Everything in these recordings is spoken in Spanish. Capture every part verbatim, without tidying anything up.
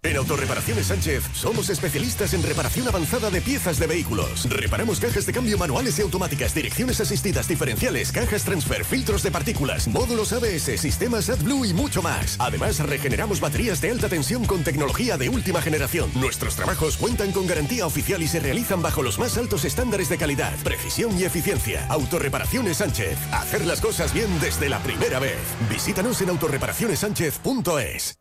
En Autorreparaciones Sánchez somos especialistas en reparación avanzada de piezas de vehículos. Reparamos cajas de cambio manuales y automáticas, direcciones asistidas diferenciales, cajas transfer, filtros de partículas, módulos A B S, sistemas AdBlue y mucho más. Además, regeneramos baterías de alta tensión con tecnología de última generación. Nuestros trabajos cuentan con garantía oficial y se realizan bajo los más altos estándares de calidad, precisión y eficiencia. Autorreparaciones Sánchez. Hacer las cosas bien desde la primera vez. Visítanos en autorreparaciones sánchez punto es.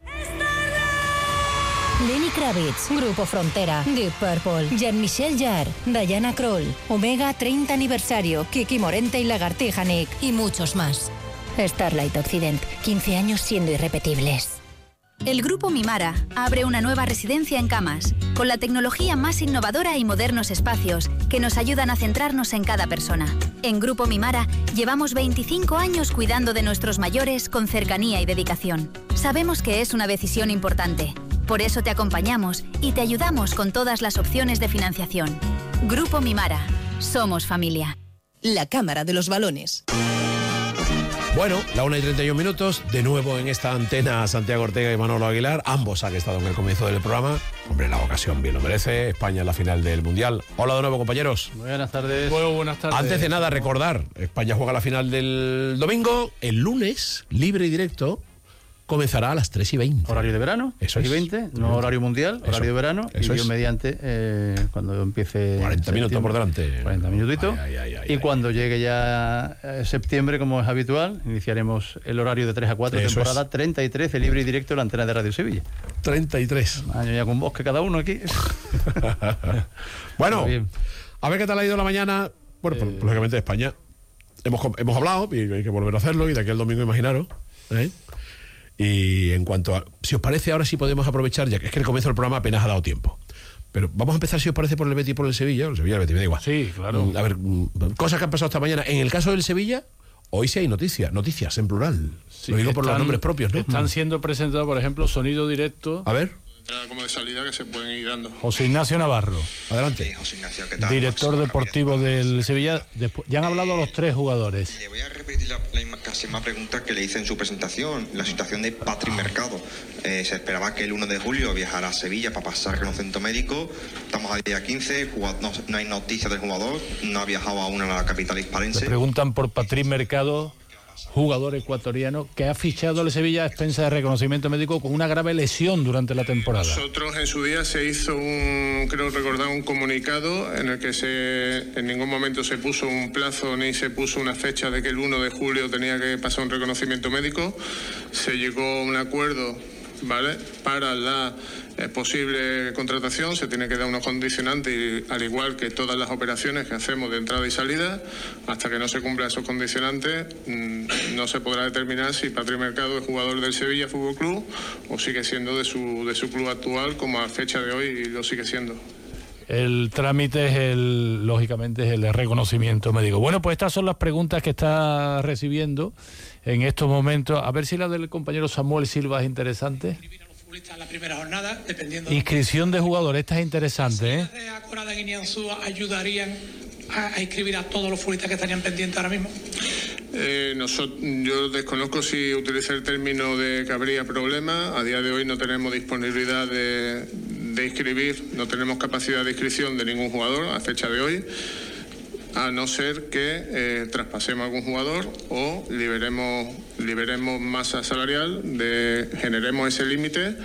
Lenny Kravitz, Grupo Frontera, Deep Purple, Jean-Michel Jarre, Diana Krall, Omega treinta aniversario, Kiki Morente y Lagartija Nick y muchos más. Starlight Occident, quince años siendo irrepetibles. El Grupo Mimara abre una nueva residencia en Camas, con la tecnología más innovadora y modernos espacios que nos ayudan a centrarnos en cada persona. En Grupo Mimara llevamos veinticinco años cuidando de nuestros mayores con cercanía y dedicación. Sabemos que es una decisión importante. Por eso te acompañamos y te ayudamos con todas las opciones de financiación. Grupo Mimara. Somos familia. La Cámara de los Balones. Bueno, la una y treinta y un minutos, de nuevo en esta antena Santiago Ortega y Manolo Aguilar, ambos han estado en el comienzo del programa. Hombre, la ocasión bien lo merece, España en la final del Mundial. Hola de nuevo, compañeros. Buenas tardes. Muy buenas tardes. Antes de nada, recordar, España juega la final del domingo, el lunes, libre y directo, comenzará a las tres y veinte. Horario de verano, eso tres y veinte, no horario mundial, eso, horario de verano, eso y Dios es. mediante, eh, cuando empiece... cuarenta minutos por delante. cuarenta minutitos. Ay, ay, ay, y ay, cuando ay. llegue ya eh, septiembre, como es habitual, iniciaremos el horario de tres a cuatro, Eso temporada es. treinta y tres, libre y directo, la antena de Radio Sevilla. treinta y tres. Un año ya con bosque cada uno aquí. Bueno, a ver qué tal ha ido la mañana. Bueno, eh, lógicamente de España. Hemos, hemos hablado y hay que volver a hacerlo, y de aquí al domingo, imaginaros. ¿eh? Y en cuanto a... Si os parece, ahora sí podemos aprovechar, ya que es que el comienzo del programa apenas ha dado tiempo. Pero vamos a empezar, si os parece, por el Betis y por el Sevilla. El Sevilla, el Betis, me da igual. Sí, claro. A ver, cosas que han pasado esta mañana. En el caso del Sevilla, hoy sí hay noticias. Noticias, en plural. Sí, Lo digo por están, los nombres propios, ¿no? Están siendo presentados, por ejemplo, sonido directo. A ver. Como de salida que se pueden ir dando. José Ignacio Navarro. Adelante. Sí, José Ignacio, ¿qué tal? Director deportivo del Sevilla. Después, ya han hablado los tres jugadores. Le voy a repetir la, la casi más pregunta que le hice en su presentación. La situación de Patrick Mercado. Eh, se esperaba que el uno de julio viajara a Sevilla para pasar reconocimiento médico. Estamos al día quince, no, no hay noticias del jugador. No ha viajado aún a la capital hispalense. Le preguntan por Patrick Mercado, jugador ecuatoriano que ha fichado al Sevilla a expensa de reconocimiento médico con una grave lesión durante la temporada. Nosotros en su día se hizo un, creo recordar, un comunicado en el que se en ningún momento se puso un plazo ni se puso una fecha de que el uno de julio tenía que pasar un reconocimiento médico. Se llegó a un acuerdo, ¿vale?, para la eh, posible contratación. Se tiene que dar unos condicionantes, y, al igual que todas las operaciones que hacemos de entrada y salida, hasta que no se cumplan esos condicionantes mmm, no se podrá determinar si Patrick Mercado es jugador del Sevilla Fútbol Club o sigue siendo de su, de su club actual, como a fecha de hoy lo sigue siendo. El trámite es el, lógicamente, es el reconocimiento médico. Bueno, pues estas son las preguntas que está recibiendo en estos momentos. A ver si la del compañero Samuel Silva es interesante. La primera jornada, dependiendo. Inscripción de jugadores, esta es interesante, ¿eh? ¿De Acorada y Nianzú ayudarían a, a inscribir a todos los futbolistas que estarían pendientes ahora mismo? Eh, nosotros, yo desconozco si utiliza el término de que habría problema. A día de hoy no tenemos disponibilidad de, de inscribir, no tenemos capacidad de inscripción de ningún jugador a fecha de hoy, a no ser que eh, traspasemos algún jugador o liberemos liberemos masa salarial, de, generemos ese límite,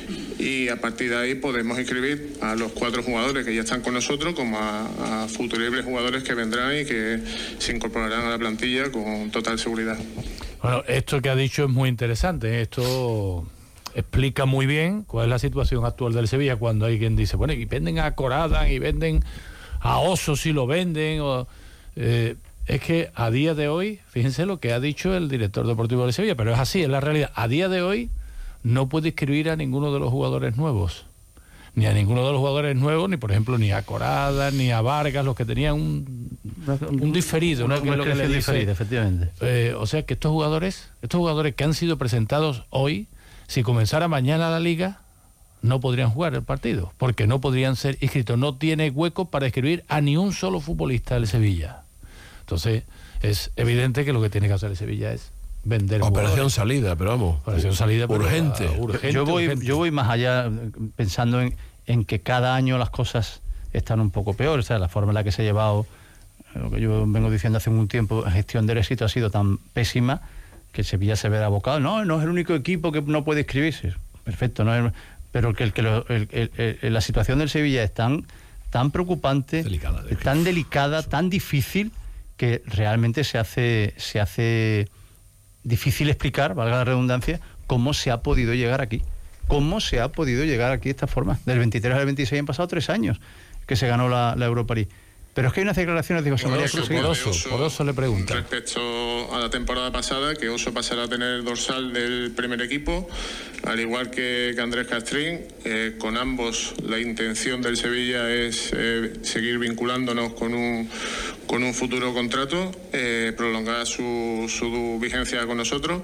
y a partir de ahí podemos inscribir a los cuatro jugadores que ya están con nosotros, como a, a futuribles jugadores que vendrán y que se incorporarán a la plantilla con total seguridad. Bueno, esto que ha dicho es muy interesante. Esto explica muy bien cuál es la situación actual del Sevilla, cuando hay quien dice, bueno, y venden a Corada y venden a Oso si lo venden, o, eh, es que a día de hoy, fíjense lo que ha dicho el director deportivo de Sevilla, pero es así, es la realidad. A día de hoy no puede inscribir a ninguno de los jugadores nuevos, ni a ninguno de los jugadores nuevos, ni por ejemplo ni a Corada, ni a Vargas, los que tenían un, un diferido, ¿no? Una, que es lo que le dice, diferida, efectivamente. Eh, o sea que estos jugadores, estos jugadores que han sido presentados hoy, si comenzara mañana la liga, no podrían jugar el partido, porque no podrían ser inscritos. No tiene hueco para inscribir a ni un solo futbolista del Sevilla. Entonces, es evidente que lo que tiene que hacer el Sevilla es vender Operación jugadores. salida, pero vamos. Operación salida, pero, urgente. uh, urgente. Yo voy, urgente. yo voy más allá pensando en, en que cada año las cosas están un poco peor. O sea, la forma en la que se ha llevado, lo que yo vengo diciendo hace un tiempo, la gestión del éxito ha sido tan pésima que el Sevilla se ve abocado. No, no es el único equipo que no puede inscribirse. Perfecto, no es, pero que, el, que lo, el, el, el, la situación del Sevilla es tan, tan preocupante, delicada, de tan delicada, tan difícil, que realmente se hace, se hace difícil explicar, valga la redundancia, cómo se ha podido llegar aquí. ¿Cómo se ha podido llegar aquí de esta forma? Del veintitrés al veintiséis han pasado tres años que se ganó la, la Europa League. Pero es que hay unas declaraciones de José María Cruz. Por Oso, por Oso le pregunta. Respecto a la temporada pasada, que Oso pasará a tener dorsal del primer equipo, al igual que, que Andrés Castrín. Eh, con ambos la intención del Sevilla es eh, seguir vinculándonos con un, con un futuro contrato, eh, prolongar su, su vigencia con nosotros.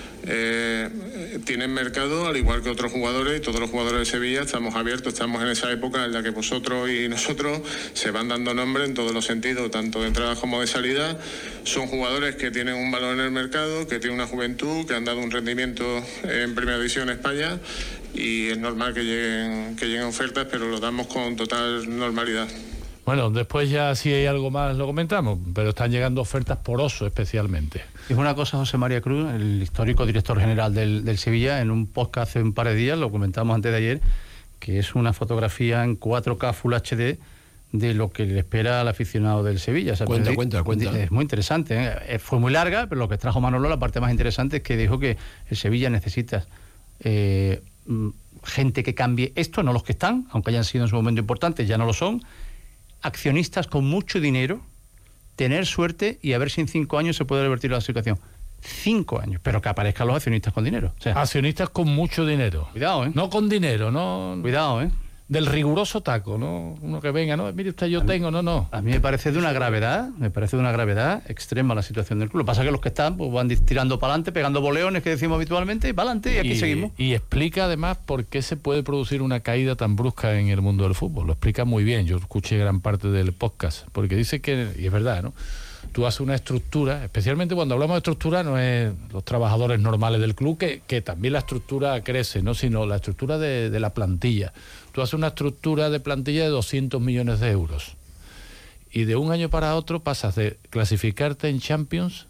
Eh, tienen mercado al igual que otros jugadores, y todos los jugadores de Sevilla estamos abiertos, estamos en esa época en la que vosotros y nosotros se van dando nombre en todos los sentidos, tanto de entrada como de salida. Son jugadores que tienen un valor en el mercado, que tienen una juventud, que han dado un rendimiento en Primera División en España, y es normal que lleguen, que lleguen ofertas, pero lo damos con total normalidad. Bueno, después ya si hay algo más lo comentamos, pero están llegando ofertas por Oso especialmente. Es una cosa, José María Cruz, el histórico director general del, del Sevilla, en un podcast hace un par de días, lo comentamos antes de ayer, que es una fotografía en cuatro K Full H D de lo que le espera al aficionado del Sevilla. O sea, cuenta, pero, cuenta, cuenta. Es muy interesante, ¿eh? Fue muy larga, pero lo que trajo Manolo, la parte más interesante es que dijo que el Sevilla necesita eh, gente que cambie esto, no los que están, aunque hayan sido en su momento importantes, ya no lo son, accionistas con mucho dinero, tener suerte y a ver si en cinco años se puede revertir la situación. Cinco años, pero que aparezcan los accionistas con dinero. O sea, accionistas con mucho dinero. Cuidado, ¿eh? No con dinero, no. Cuidado, ¿eh? Del riguroso taco, ¿no? Uno que venga, no, mire usted, yo a tengo, mí, no, no. A mí me parece de una gravedad, me parece de una gravedad extrema la situación del club. Lo que pasa es que los que están pues van tirando para adelante, pegando boleones que decimos habitualmente, y para adelante, y aquí y, seguimos. Y explica además por qué se puede producir una caída tan brusca en el mundo del fútbol. Lo explica muy bien, yo escuché gran parte del podcast, porque dice que, y es verdad, ¿no? Tú haces una estructura, especialmente cuando hablamos de estructura, no es los trabajadores normales del club, que, que también la estructura crece, ¿no? Sino la estructura de, de la plantilla. Tú haces una estructura de plantilla de doscientos millones de euros y de un año para otro pasas de clasificarte en Champions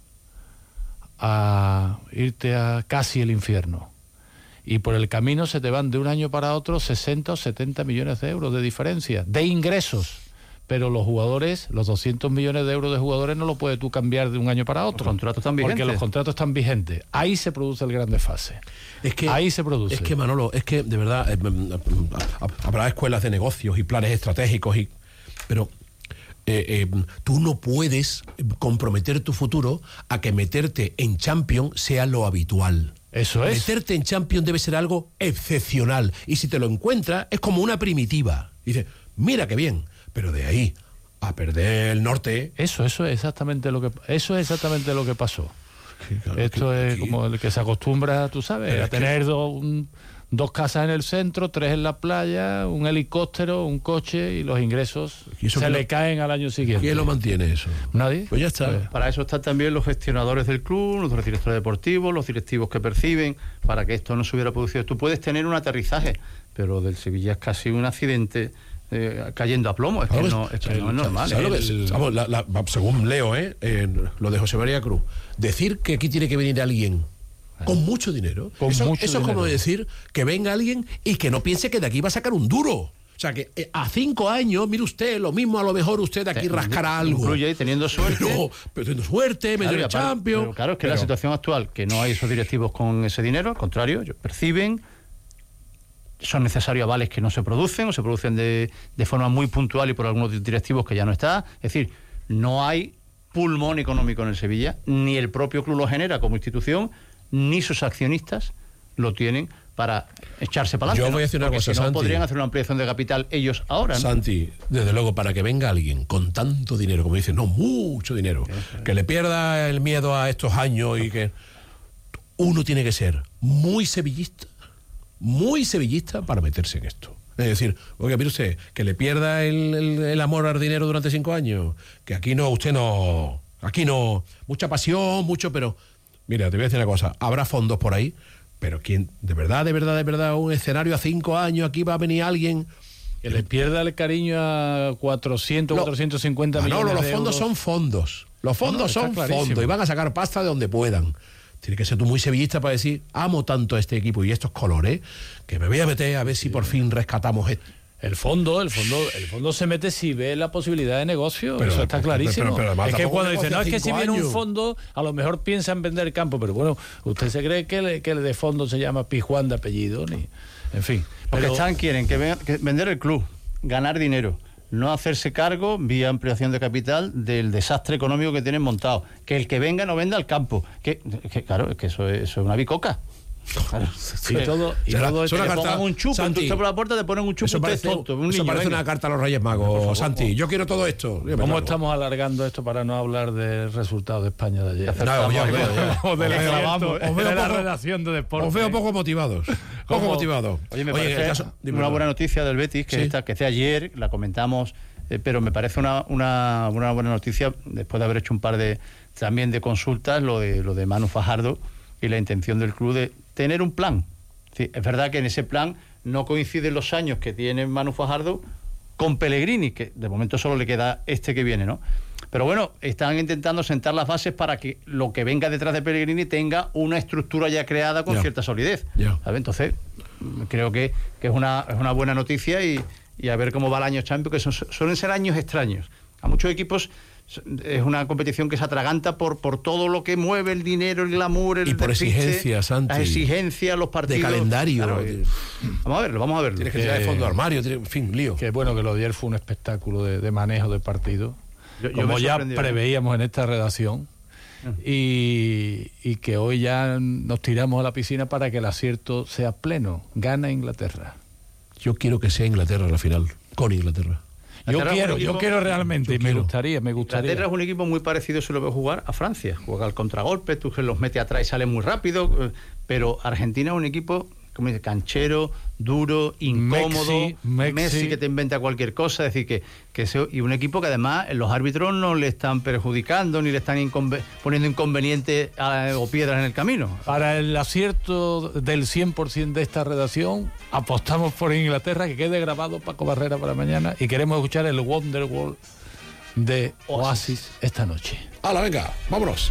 a irte a casi el infierno. Y por el camino se te van de un año para otro sesenta o setenta millones de euros de diferencia, de ingresos. Pero los jugadores, los doscientos millones de euros de jugadores no lo puedes tú cambiar de un año para otro. Los contratos están vigentes. Porque los contratos están vigentes. Ahí se produce el gran desfase. Es que, Ahí se produce. Es que, Manolo, es que de verdad eh, habrá escuelas de negocios y planes estratégicos, y pero eh, eh, tú no puedes comprometer tu futuro a que meterte en Champions sea lo habitual. Eso es. Meterte en Champions debe ser algo excepcional. Y si te lo encuentras, es como una primitiva. Dices, mira qué bien. Pero de ahí a perder el norte. Eso, eso es exactamente lo que eso es exactamente lo que pasó. Sí, claro, Esto que, es que, como el que se acostumbra, tú sabes, a tener que... dos, un, dos casas en el centro, tres en la playa, un helicóptero, un coche, y los ingresos ¿Y se le lo... caen al año siguiente. ¿Quién lo mantiene eso? Nadie. Pues ya está. Pues, para eso están también los gestionadores del club, los directores deportivos, los directivos que perciben, para que esto no se hubiera producido. Tú puedes tener un aterrizaje, pero del Sevilla es casi un accidente. Eh, cayendo a plomo, es que, no, es, que no es normal. ¿eh? El, vamos, la, la, según leo, ¿eh? Eh, lo de José María Cruz, decir que aquí tiene que venir alguien con mucho dinero, con eso, mucho eso dinero. Es como decir que venga alguien y que no piense que de aquí va a sacar un duro. O sea, que eh, a cinco años, mire usted, lo mismo a lo mejor usted de aquí Te, rascará algo. Incluye ahí teniendo suerte. Pero, pero teniendo suerte, medio claro, Champions. Pero claro, es que pero, la situación actual, que no hay esos directivos con ese dinero, al contrario, ellos perciben. Son necesarios avales que no se producen o se producen de, de forma muy puntual y por algunos directivos que ya no está. Es decir, no hay pulmón económico en el Sevilla, ni el propio club lo genera como institución, ni sus accionistas lo tienen para echarse para adelante. Yo voy a decir una Porque cosa, si no, Santi. podrían hacer una ampliación de capital ellos ahora, ¿no? Santi, desde luego, para que venga alguien con tanto dinero, como dicen, no, mucho dinero, sí, sí. que le pierda el miedo a estos años y que uno tiene que ser muy sevillista, muy sevillista para meterse en esto. Es decir, oiga, mire usted, que le pierda el, el, el amor al dinero durante cinco años, que aquí no, usted no, aquí no, mucha pasión, mucho, pero Mira, te voy a decir una cosa, habrá fondos por ahí, pero quién, de verdad, de verdad, de verdad, un escenario a cinco años, aquí va a venir alguien... Que le pierda el cariño a cuatrocientos, No, cuatrocientos cincuenta no, millones no, los de fondos euros. son fondos. Los fondos No, no, son está clarísimo. fondos y van a sacar pasta de donde puedan. Tiene que ser tú muy sevillista para decir, amo tanto a este equipo y estos colores, que me voy a meter a ver si por fin rescatamos esto. El fondo, el fondo, el fondo se mete si ve la posibilidad de negocio, Pero, eso está pero, clarísimo. pero, pero además es que tampoco cuando dice, negocia no, es que si cinco viene un años. fondo, a lo mejor piensa en vender el campo, pero bueno, ¿usted se cree que el, que el de fondo se llama Pijuán de apellido? Ni, en fin. Porque Pero- están, quieren que, ven- que vender el club, ganar dinero, no hacerse cargo, vía ampliación de capital, del desastre económico que tienen montado. Que el que venga no venda el campo. Que, que claro, es que eso es, eso es una bicoca. Claro, Sí, todo, y Será- todo es esto una te carta, pongan un chupo, Santi, tú estás por la puerta, te ponen un chupo, Eso usted parece, es tonto, un eso niño, parece venga. una carta a los Reyes Magos, Santi. Yo quiero todo esto. Dígame ¿Cómo algo. estamos alargando esto para no hablar del resultado de España de ayer? No, ya os veo, ya. O de la, Os veo- asiento, os veo de la poco- redacción de deporte. Os veo poco motivados. Poco ¿Cómo? motivados. Oye, me en parece el caso- dime, una no. buena noticia del Betis, que Sí. esta, que es de ayer, la comentamos, eh, pero me parece una, una, una buena noticia, después de haber hecho un par de también de consultas, lo de, lo de Manu Fajardo y la intención del club de tener un plan. Sí, es verdad que en ese plan no coinciden los años que tiene Manu Fajardo con Pellegrini, que de momento solo le queda este que viene, ¿no? Pero bueno, están intentando sentar las bases para que lo que venga detrás de Pellegrini tenga una estructura ya creada con Ya. cierta solidez. Ya. ¿Sabe? Entonces, creo que, que es, una, es una buena noticia y, y a ver cómo va el año Champions, que son, suelen ser años extraños. A muchos equipos es una competición que se atraganta por, por todo lo que mueve el dinero, el glamour, el Y por despiste, exigencias, Santi. las exigencias, los partidos. De calendario. Claro, y- vamos a verlo, vamos a verlo. Tienes que tirar de fondo de armario, tiene- en fin, lío. Que bueno, que lo de ayer fue un espectáculo de, de manejo de partido, Yo- yo como me ya sorprendió, ¿eh? preveíamos en esta redacción, y, y que hoy ya nos tiramos a la piscina para que el acierto sea pleno. Gana Inglaterra. Yo quiero que sea Inglaterra la final, con Inglaterra. Yo Inglaterra es quiero, un yo equipo- quiero realmente, yo y me quiero. gustaría, me gustaría. Inglaterra es un equipo muy parecido, si lo veo jugar, a Francia. Juega al contragolpe, tú los mete atrás y salen muy rápido, eh, pero Argentina es un equipo, como dice, canchero, duro, incómodo, Mexi, Mexi. Messi que te inventa cualquier cosa, es decir, que, que ese- y un equipo que además los árbitros no le están perjudicando ni le están inconve- poniendo inconvenientes ah, o piedras en el camino. Para el acierto del cien por ciento de esta redacción, apostamos por Inglaterra, que quede grabado Paco Barrera para mañana, y queremos escuchar el Wonderwall de Oasis esta noche. ¡Hala, venga! ¡Vámonos!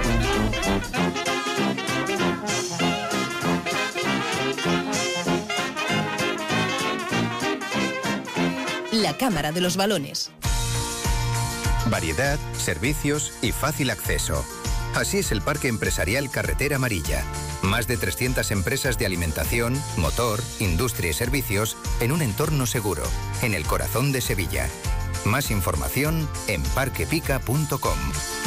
La Cámara de los Balones. Variedad, servicios y fácil acceso. Así es el Parque Empresarial Carretera Amarilla. Más de trescientas empresas de alimentación, motor, industria y servicios en un entorno seguro, en el corazón de Sevilla. Más información en parquepica punto com.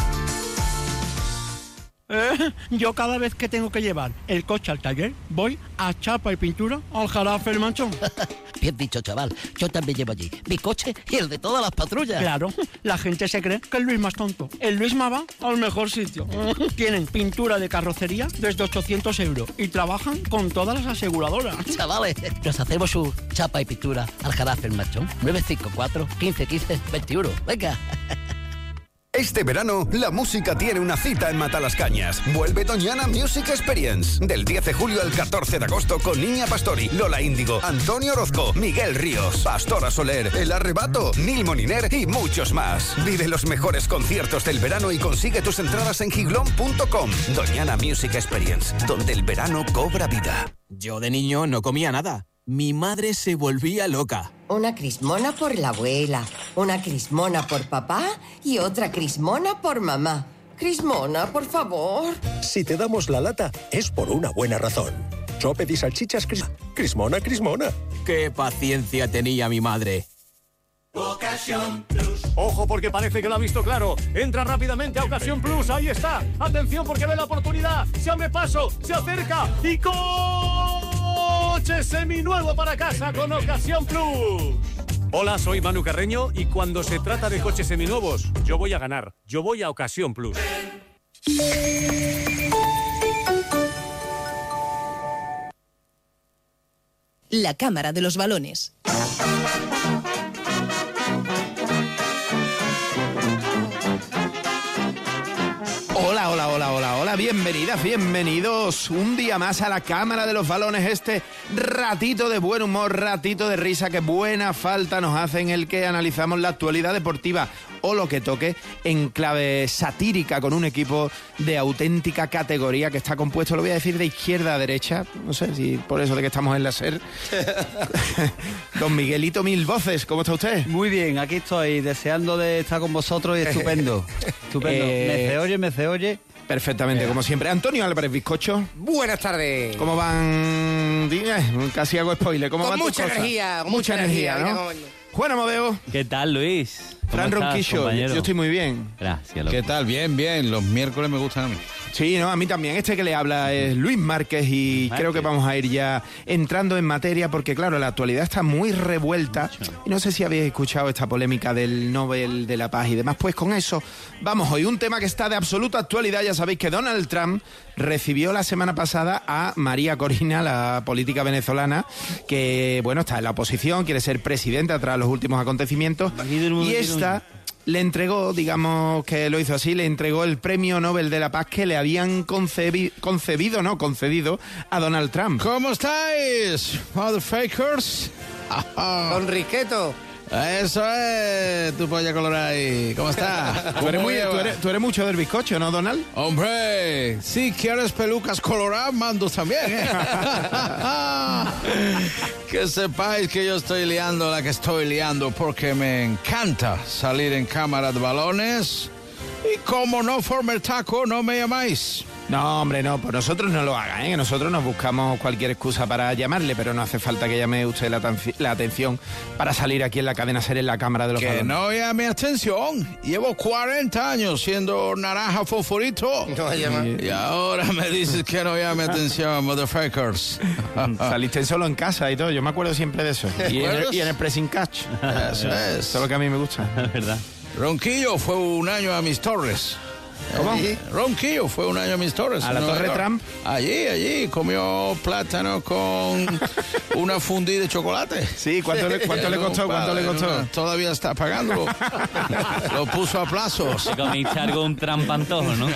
Eh, yo cada vez que tengo que llevar el coche al taller, voy a Chapa y Pintura al Jarafe El Manchón. Bien dicho, chaval. Yo también llevo allí mi coche y el de todas las patrullas. Claro, la gente se cree que el Luis más tonto. El Luis más va al mejor sitio. Tienen pintura de carrocería desde ochocientos euros y trabajan con todas las aseguradoras. Chavales, nos hacemos su chapa y pintura al Jarafe El Machón. nueve cinco cuatro, quince quince, veintiuno. Venga. Este verano, la música tiene una cita en Matalascañas. Vuelve Doñana Music Experience. Del diez de julio al catorce de agosto con Niña Pastori, Lola Índigo, Antonio Orozco, Miguel Ríos, Pastora Soler, El Arrebato, Nil Moniner y muchos más. Vive los mejores conciertos del verano y consigue tus entradas en giglón punto com. Doñana Music Experience, donde el verano cobra vida. Yo de niño no comía nada. Mi madre se volvía loca. Una crismona por la abuela, una crismona por papá y otra crismona por mamá. Crismona, por favor. Si te damos la lata, es por una buena razón. Chope y salchichas cris... Crismona, Crismona. ¡Qué paciencia tenía mi madre! Ocasión Plus. Ojo porque parece que lo ha visto claro. Entra rápidamente a Ocasión Plus. Ahí está. Atención porque ve la oportunidad. Se abre paso, se acerca y coche seminuevo para casa con Ocasión Plus. Hola, soy Manu Carreño y cuando se trata de coches seminuevos, yo voy a ganar. Yo voy a Ocasión Plus. La Cámara de los Balones. Hola, hola, hola, hola, hola, bien. bienvenidas, bienvenidos un día más a la Cámara de los Balones, este ratito de buen humor, ratito de risa que buena falta nos hace, en el que analizamos la actualidad deportiva o lo que toque en clave satírica con un equipo de auténtica categoría que está compuesto, lo voy a decir, de izquierda a derecha, no sé si por eso de que estamos en la SER. Don Miguelito Mil Voces, ¿cómo está usted? Muy bien, aquí estoy, deseando de estar con vosotros y estupendo, estupendo, Eh, me se oye, me se oye. Perfectamente, como siempre. Antonio Álvarez Bizcocho. Buenas tardes. ¿Cómo van? Eh, casi hago spoiler. ¿Cómo Con van tus mucha cosas? energía, con mucha mucha energía, energía, ¿no? mira cómo- Juan Amodeo. ¿Qué tal, Luis? Fran ¿Cómo estás, Ronquillo. compañero? Yo estoy muy bien. Gracias, loco. ¿Qué tal? Bien, bien. Los miércoles me gustan a mí. Sí, no, a mí también. Este que le habla es Luis Márquez y Márquez. creo que vamos a ir ya entrando en materia porque, claro, la actualidad está muy revuelta y no sé si habéis escuchado esta polémica del Nobel de la Paz y demás. Pues con eso vamos hoy. Un tema que está de absoluta actualidad. Ya sabéis que Donald Trump recibió la semana pasada a María Corina, la política venezolana, que, bueno, está en la oposición, quiere ser presidenta tras los últimos acontecimientos. Y esta le entregó, digamos que lo hizo así, le entregó el premio Nobel de la Paz que le habían concebi- concebido, no, concedido a Donald Trump. ¿Cómo estáis, motherfuckers? Con Risqueto. Eso es, tu polla colorada ahí. ¿Cómo estás? Tú eres, muy- tú eres- tú eres mucho del bizcocho, ¿no, Donald? Hombre, si quieres pelucas coloradas, mando también, ¿eh? Que sepáis que yo estoy liando la que estoy liando porque me encanta salir en cámara de balones. Y como no forme el taco, no me llamáis. No, hombre, no, pues nosotros no lo hagan, ¿eh? Que nosotros nos buscamos cualquier excusa para llamarle, pero no hace falta que llame usted la, atenci- la atención para salir aquí en la cadena SER en la cámara de los Que balones. no llame atención. Llevo cuarenta años siendo naranja fosforito. No llama. Y ahora me dices que no llame atención, motherfuckers. Saliste solo en casa y todo, yo me acuerdo siempre de eso. Y en el, y en el pressing catch. Eso es. Eso es lo que a mí me gusta. verdad. Ronquillo fue un año a mis torres. ¿Cómo? Eh, Ronquillo fue un año a mis torres. ¿A la en Torre Nueva York. Trump? Allí, allí. Comió plátano con una fundí de chocolate. Sí, ¿cuánto le, cuánto le costó? ¿Cuánto le costó? Todavía está pagándolo. Lo puso a plazos. Te comiste algo un trampantojo, ¿no?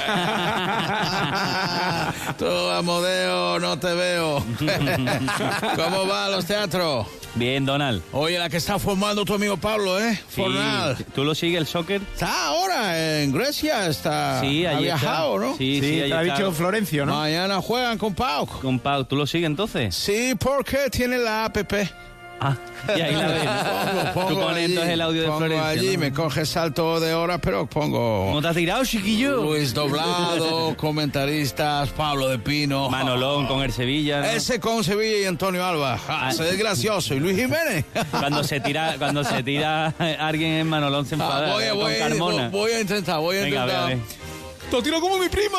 Tú, Amodeo, no te veo. ¿Cómo va los teatros? Bien, Donald. Oye, la que está formando tu amigo Pablo, ¿eh? Sí, Fornal. ¿tú lo sigues el soccer? Está ahora en Grecia, está. Sí, ha allí viajado, está. ¿no? Sí, sí, Sí, allí te ha está. dicho Florencio, ¿no? Mañana juegan con Pau. Con Pau, ¿tú lo sigues entonces? Sí, porque tiene la app. Ah, y ahí la ves. Pongo, pongo Tú pones allí, entonces el audio de pongo Florencia, allí, ¿no? me coge salto de hora, pero pongo ¿Cómo te has tirado, chiquillo? Luis Doblado, comentaristas, Pablo de Pino. Manolón con el Sevilla, ¿no? Ese con Sevilla y Antonio Alba. Ah, ese es gracioso. ¿Y Luis Jiménez? Cuando se tira, cuando se tira alguien en Manolón se Ah, enfada voy, eh, voy, con Carmona. voy a intentar, voy a Venga, intentar. ve, ve. ¡Te tiro como mi prima!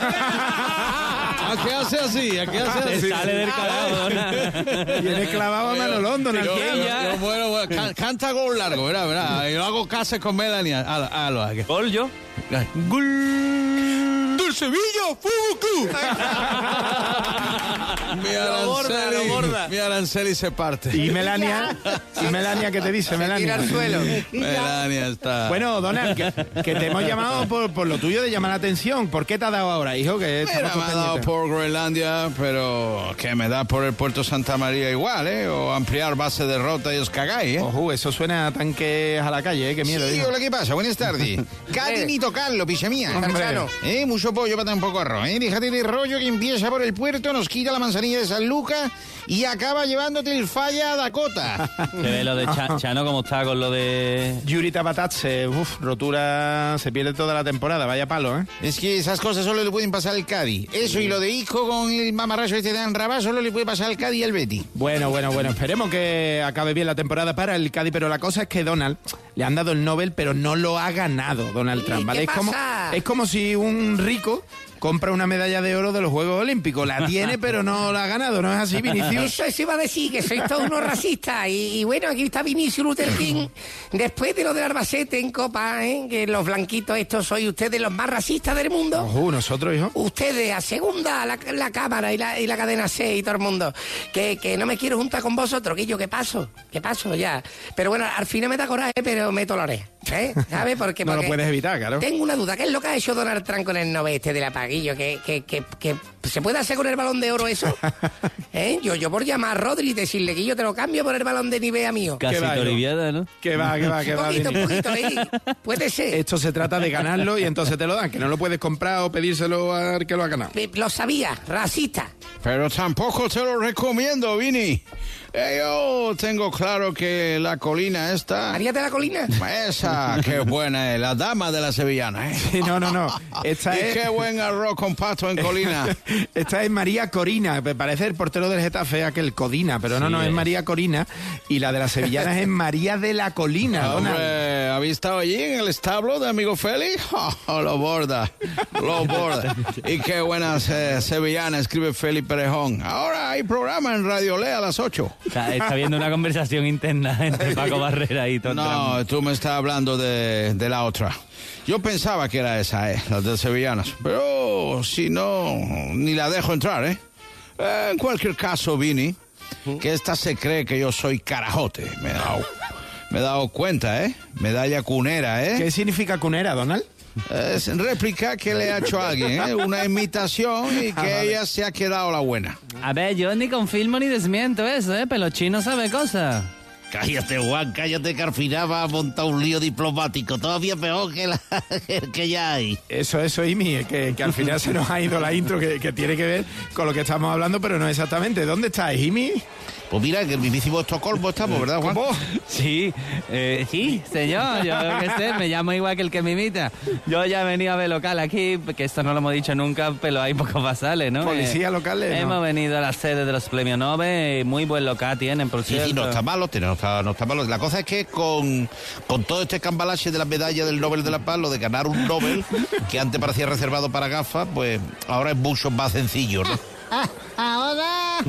¿A qué hace así? ¿A qué hace Te así? sale del carajo, ¿no? Tiene clavado a Manolón, Donald Yo, Trump. yo, yo muero, muero. Can- canta gol largo, verá, verá. Yo hago casa con Melanie. Halo, halo, halo. ¿Gol yo? ¡Gol! ¡Del Sevilla! ¡Fútbol Club! Mi Lo borda, lo Aranceli, borda. mi Aranceli se parte. ¿Y Melania? ¿Y Melania qué te dice, Tira Melania? al suelo. Melania está. Bueno, Donald, que, que te hemos llamado por, por lo tuyo de llamar la atención. ¿Por qué te ha dado ahora, hijo? Que Mira, estamos me ha dado pendientes. por Groenlandia, pero que me da por el puerto Santa María igual, ¿eh? O ampliar base de rota y os cagáis, ¿eh? Ojo, eso suena a tanques a la calle, ¿eh? Qué miedo. Sí, hijo. hola, ¿qué pasa? Buenas tardes. Casi ni tocarlo, picha mía. Hombre. Eh, mucho pollo para tan poco arroz, ¿eh? Déjate de rollo que empieza por el puerto, nos quita la manzanilla de San Lucas y acaba llevándote el falla a Dakota. Se ve lo de Cha- Chano como está con lo de... Yuri Tabatatse, uff, rotura, se pierde toda la temporada, vaya palo, ¿eh? Es que esas cosas solo le pueden pasar al Cádiz. Eso y lo de Isco con el mamarracho este de Anrabá solo le puede pasar al Cádiz y al Betis. Bueno, bueno, bueno, esperemos que acabe bien la temporada para el Cádiz, pero la cosa es que Donald le han dado el Nobel, pero no lo ha ganado Donald Trump, ¿vale? ¿Qué Es como, pasa? es como si un rico compra una medalla de oro de los Juegos Olímpicos. La tiene, pero no la ha ganado, ¿no es así, Vinicius? Eso, eso iba a decir, que sois todos unos racistas. Y, y bueno, aquí está Vinicius Luther King. Después de lo del Albacete en Copa, ¿eh? Que los blanquitos estos sois ustedes los más racistas del mundo. Ojo, nosotros, hijo. Ustedes, a segunda, la, la cámara y la, y la cadena C y todo el mundo. Que, que no me quiero juntar con vosotros, que yo, ¿qué paso? ¿Qué paso ya? Pero bueno, al final me da coraje, pero me toleré. ¿Eh? ¿Sabes? Porque, No lo porque puedes evitar, claro. Tengo una duda. ¿Qué es lo que ha hecho Donald Trump con el Nobel este del apaguillo? ¿Que, que, que, que se puede hacer con el Balón de Oro eso? ¿Eh? Yo, yo por llamar a Rodri y decirle que yo te lo cambio por el Balón de Nivea mío. Casi Toribiada, ¿no? Que va, que va, que Un va. poquito, Vini. un poquito ahí. Puede ser. Esto se trata de ganarlo y entonces te lo dan, que no lo puedes comprar o pedírselo al que lo ha ganado. Eh, Lo sabía, racista. Pero tampoco te lo recomiendo, Vini. Eh, yo tengo claro que la colina esta... ¿María de la Colina? Esa, qué buena es, la dama de la sevillana, ¿eh? Sí, no, no, no. Esta y es... qué buen arroz con pato en colina. Esta es María Corina, me parece el portero del Getafe, aquel Codina, pero no, Sí, no, es es. María Corina. Y la de las sevillanas es María de la Colina, Donald. Hombre, ¿habéis estado allí en el establo de amigo Félix? Oh, lo borda, lo borda. Y qué buenas eh, sevillanas escribe Félix Perejón. Ahora hay programa en Radio Lea a las ocho. Está, está viendo una conversación interna entre Paco Barrera y Tom No, Trump. tú me estás hablando de, de la otra. Yo pensaba que era esa, eh, la de sevillanas. Pero si no, ni la dejo entrar, ¿eh? Eh, en cualquier caso, Vini, que esta se cree que yo soy carajote. Me he dado, me he dado cuenta, ¿eh? Medalla cunera, ¿eh? ¿Qué significa cunera, Donald? Es réplica que le ha hecho a alguien, ¿eh? Una imitación y que Ah, vale. ella se ha quedado la buena. A ver, yo ni confirmo ni desmiento eso, ¿eh? Pero chino sabe cosas. Cállate, Juan, cállate, que al final va a montar un lío diplomático, todavía peor que, la, que ya hay. Eso, eso, Imi, que, que al final se nos ha ido la intro que, que tiene que ver con lo que estamos hablando, pero no exactamente. ¿Dónde estás, Imi? Pues mira, que el mismísimo Estocolmo estamos, ¿verdad, Juan? ¿Cómo? Sí, eh, sí, señor, yo qué sé, me llamo igual que el que me imita. Yo ya he venido a ver local aquí, que esto no lo hemos dicho nunca, pero hay pocos basales, ¿no? Policía Eh, locales, ¿no? Hemos venido a la sede de los premios Nobel, muy buen local tienen, por Sí, cierto. sí, no está malo, no está, no está malo. La cosa es que con, con todo este cambalache de las medallas del Nobel de la Paz, lo de ganar un Nobel, que antes parecía reservado para gafas, pues ahora es mucho más sencillo, ¿no? Ah, ahora,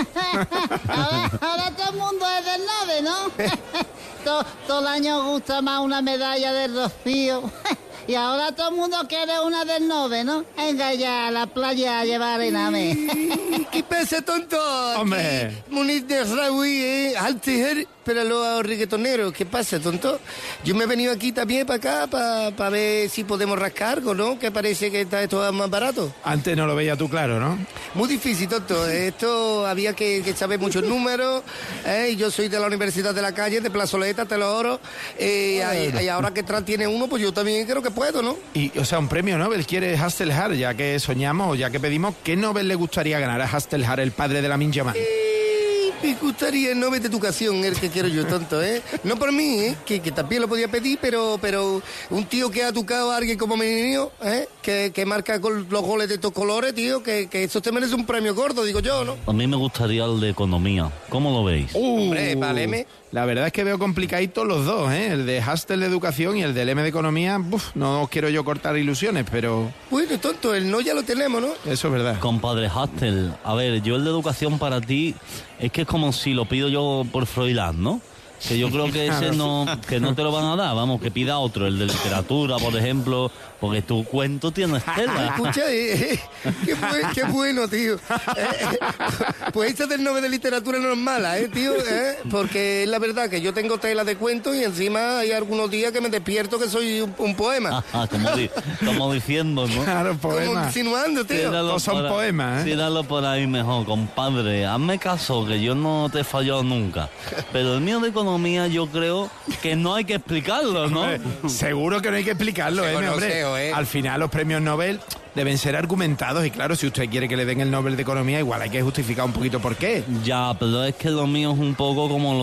ahora, ahora todo el mundo es del Nobel, ¿no? todo, todo el año gusta más una medalla del Rocío. Y ahora todo el mundo quiere una del Nobel, ¿no? Venga ya a la playa a llevar arename. ¿Qué pasa, tonto? Hombre. Muniz de Raúl, ¿eh? Altiger, pero los reggaetoneros. ¿Qué pasa, tonto? Yo me he venido aquí también para acá para pa ver si podemos rascar algo, ¿no? Que parece que está esto más barato. Antes no lo veía tú claro, ¿no? Muy difícil, tonto. Esto había que, que saber muchos números. ¿eh? Yo soy de la Universidad de la Calle, de Plazoleta, te lo oro. Eh, y, y ahora que Trump tiene uno, pues yo también creo que puedo, ¿no? Y, o sea, un premio Nobel quiere Hasselhar, ya que soñamos, ya que pedimos, ¿qué Nobel le gustaría ganar a Hasselhar, el padre de la Minjaman? Eh, me gustaría el Nobel de Educación, el que quiero yo, tonto, ¿eh? No por mí, ¿eh? Que, que también lo podía pedir, pero pero un tío que ha tocado a alguien como mi niño, ¿eh? Que, que marca con los goles de estos colores, tío, que, que eso te merece un premio gordo, digo yo, ¿no? A mí me gustaría el de economía. ¿Cómo lo veis? Hombre, váleme. La verdad es que veo complicaditos los dos, ¿eh? El de Hastel de Educación y el del M de Economía. Uf, no quiero yo cortar ilusiones, pero... Bueno, tonto, el no ya lo tenemos, ¿no? Eso es verdad. Compadre Hastel, a ver, yo el de educación para ti es que es como si lo pido yo por Froilán, ¿no? Que yo creo que ese no, que no te lo van a dar, vamos, que pida otro, el de literatura, por ejemplo, porque tu cuento tiene estela. Escucha, eh, eh, qué, bu- qué bueno, tío. Eh, eh, pues esta del Nobel de Literatura no es mala, ¿eh, tío? ¿Eh? Porque es la verdad que yo tengo tela de cuentos y encima hay algunos días que me despierto que soy un, un poema. Ah, como, di- como diciendo, ¿no? Claro, Como insinuando, tío. No son por ahí- poemas, ¿eh? Tíralo por ahí mejor, compadre. Hazme caso, que yo no te he fallado nunca. Pero el mío de economía yo creo que no hay que explicarlo, ¿no? Hombre, seguro que no hay que explicarlo, Qué ¿eh, mi hombre? conoceo, ¿eh? Al final los premios Nobel deben ser argumentados y claro, si usted quiere que le den el Nobel de Economía, igual hay que justificar un poquito por qué. Ya, pero es que lo mío es un poco como lo